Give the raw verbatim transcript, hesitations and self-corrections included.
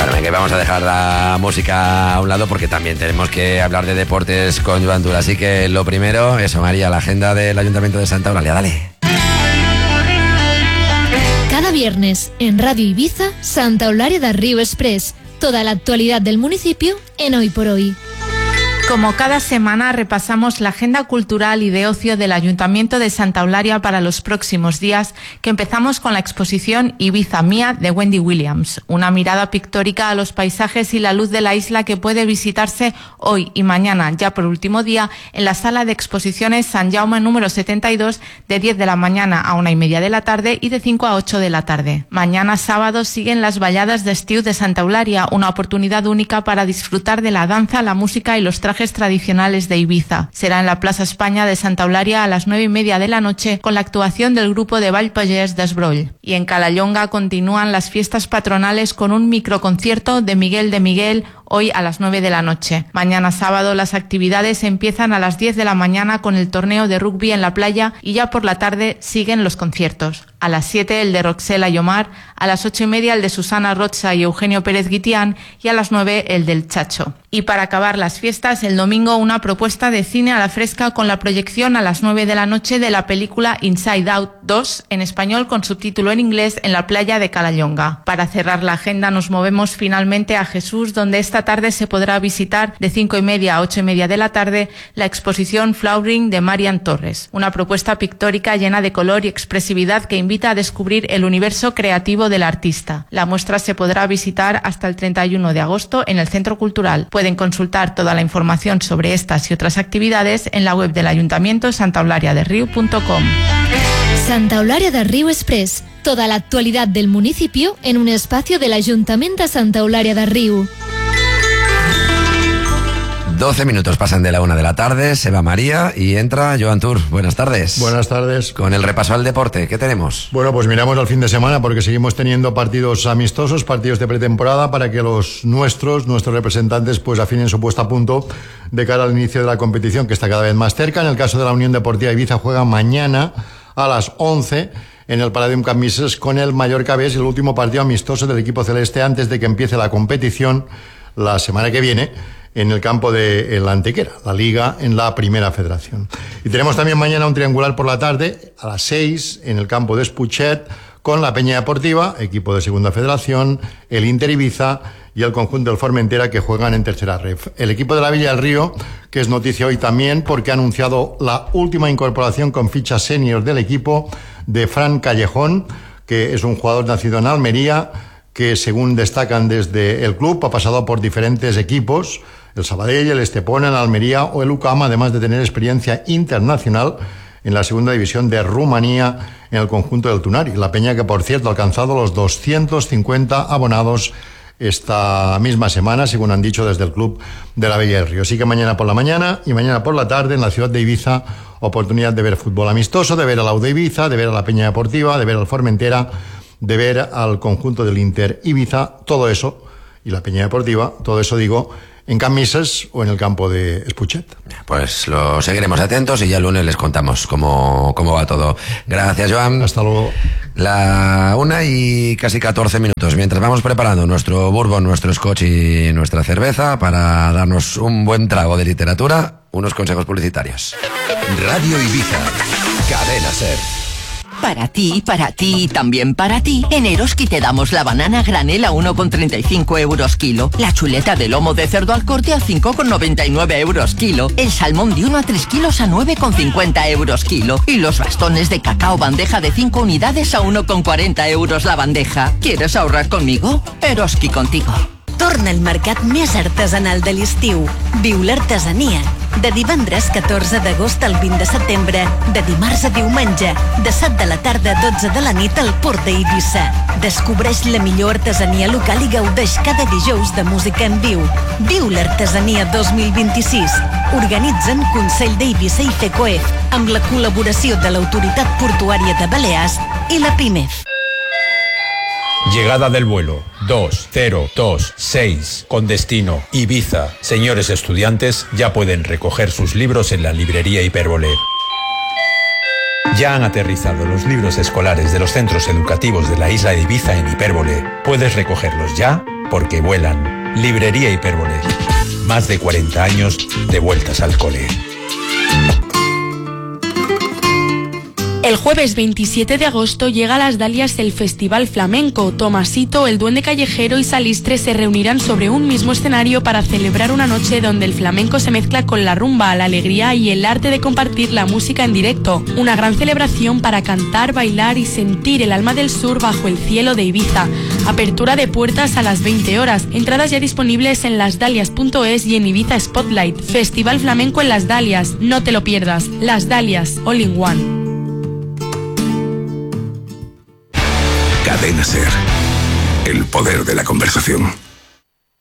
Bueno, venga, vamos a dejar la música a un lado porque también tenemos que hablar de deportes con Joan Tur. Así que lo primero, eso, María, la agenda del Ayuntamiento de Santa Eulalia, dale. Cada viernes en Radio Ibiza, Santa Eulalia de Río Express. Toda la actualidad del municipio en Hoy por Hoy. Como cada semana repasamos la agenda cultural y de ocio del Ayuntamiento de Santa Eulalia para los próximos días, que empezamos con la exposición Ibiza Mía de Wendy Williams, una mirada pictórica a los paisajes y la luz de la isla que puede visitarse hoy y mañana, ya por último día, en la sala de exposiciones San Jaume número setenta y dos, de diez de la mañana a una y media de la tarde y de cinco a ocho de la tarde. Mañana sábado siguen las balladas de estiu de Santa Eulalia, una oportunidad única para disfrutar de la danza, la música y los trajes tradicionales de Ibiza. Será en la Plaza España de Santa Eulalia a las nueve y media de la noche con la actuación del grupo de Ball Pagès d'Esbroll. Y en Calallonga continúan las fiestas patronales con un microconcierto de Miguel de Miguel hoy a las nueve de la noche. Mañana sábado las actividades empiezan a las diez de la mañana con el torneo de rugby en la playa y ya por la tarde siguen los conciertos. A las siete el de Roxela y Omar, a las ocho y media el de Susana Rocha y Eugenio Pérez Guitián y a las nueve el del Chacho. Y para acabar las fiestas, el domingo una propuesta de cine a la fresca con la proyección a las nueve de la noche de la película Inside Out dos, en español con subtítulo en inglés, en la playa de Calallonga. Para cerrar la agenda nos movemos finalmente a Jesús, donde esta tarde se podrá visitar de cinco y media a ocho y media de la tarde la exposición Flowering de Marian Torres, una propuesta pictórica llena de color y expresividad que invita a descubrir el universo creativo del artista. La muestra se podrá visitar hasta el treinta y uno de agosto en el Centro Cultural. Pueden consultar toda la información sobre estas y otras actividades en la web del Ayuntamiento santa eulalia de riu punto com. Santa Eulalia de Río Express. Toda la actualidad del municipio en un espacio del Ayuntamiento de Santa Eulalia de Riu. doce minutos pasan de la una de la tarde, se va María y entra Joan Tur. Buenas tardes. Buenas tardes. Con el repaso al deporte, ¿qué tenemos? Bueno, pues miramos al fin de semana porque seguimos teniendo partidos amistosos, partidos de pretemporada para que los nuestros, nuestros representantes, pues afinen su puesta a punto de cara al inicio de la competición que está cada vez más cerca. En el caso de la Unión Deportiva Ibiza juega mañana a las once en el Palladium Camp Misses con el Mallorca B, es el último partido amistoso del equipo celeste antes de que empiece la competición la semana que viene en el campo de la Antequera, la Liga en la Primera Federación. Y tenemos también mañana un triangular por la tarde, a las seis, en el campo de Espuchet, con la Peña Deportiva, equipo de Segunda Federación, el Inter Ibiza y el conjunto del Formentera, que juegan en Tercera Ref. El equipo de la Villa del Río, que es noticia hoy también, porque ha anunciado la última incorporación con ficha senior del equipo de Fran Callejón, que es un jugador nacido en Almería, que según destacan desde el club ha pasado por diferentes equipos, el Sabadell, el Estepona, el Almería o el U C A M, además de tener experiencia internacional en la segunda división de Rumanía en el conjunto del Tunari. La Peña que, por cierto, ha alcanzado los doscientos cincuenta abonados esta misma semana, según han dicho desde el club de la Villa del Río. Así que mañana por la mañana y mañana por la tarde en la ciudad de Ibiza, oportunidad de ver fútbol amistoso, de ver a la U de Ibiza, de ver a la Peña Deportiva, de ver al Formentera, de ver al conjunto del Inter Ibiza, todo eso, y la Peña Deportiva, todo eso digo, en Camp Misses o en el campo de Espuchet. Pues lo seguiremos atentos y ya el lunes les contamos cómo, cómo va todo. Gracias, Joan. Hasta luego. La una y casi catorce minutos, mientras vamos preparando nuestro bourbon, nuestro scotch y nuestra cerveza para darnos un buen trago de literatura, unos consejos publicitarios. Radio Ibiza, Cadena Ser. Para ti, para ti y también para ti, en Eroski te damos la banana granel a uno con treinta y cinco euros kilo, la chuleta de lomo de cerdo al corte a cinco con noventa y nueve euros kilo, el salmón de uno a tres kilos a nueve con cincuenta euros kilo y los bastones de cacao bandeja de cinco unidades a uno con cuarenta euros la bandeja. ¿Quieres ahorrar conmigo? Eroski contigo. Torna al mercat més artesanal de l'estiu. Viu l'artesania. De divendres catorze d'agost al vint de setembre, de dimarts a diumenge, de set de la tarda a dotze de la nit al Port d'Eivissa. Descobreix la millor artesania local i gaudeix cada dijous de música en viu. Viu l'artesania dos mil vint-i-sis. Organitzen Consell d'Eivissa i FECOEF, amb la col·laboració de l'Autoritat Portuària de Balears i la PIMEF. Llegada del vuelo dos cero dos seis con destino Ibiza. Señores estudiantes, ya pueden recoger sus libros en la librería Hipérbole. Ya han aterrizado los libros escolares de los centros educativos de la isla de Ibiza en Hipérbole. Puedes recogerlos ya porque vuelan. Librería Hipérbole. Más de cuarenta años de vueltas al cole. El jueves veintisiete de agosto llega a Las Dalias el Festival Flamenco. Tomasito, el Duende Callejero y Salistre se reunirán sobre un mismo escenario para celebrar una noche donde el flamenco se mezcla con la rumba, la alegría y el arte de compartir la música en directo. Una gran celebración para cantar, bailar y sentir el alma del sur bajo el cielo de Ibiza. Apertura de puertas a las veinte horas. Entradas ya disponibles en lasdalias punto es y en Ibiza Spotlight. Festival Flamenco en Las Dalias. No te lo pierdas. Las Dalias, all in one. Cadena SER. El poder de la conversación.